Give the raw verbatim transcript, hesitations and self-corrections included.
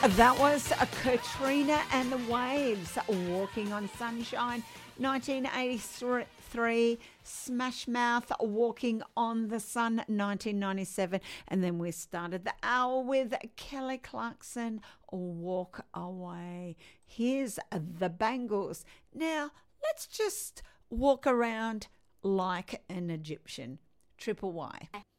That was a Katrina and the Waves, Walking on Sunshine. nineteen eighty-three, Smash Mouth, Walking on the Sun, nineteen ninety-seven. And then we started the hour with Kelly Clarkson, Walk Away. Here's the Bangles. Now, let's just walk around like an Egyptian. Triple Y.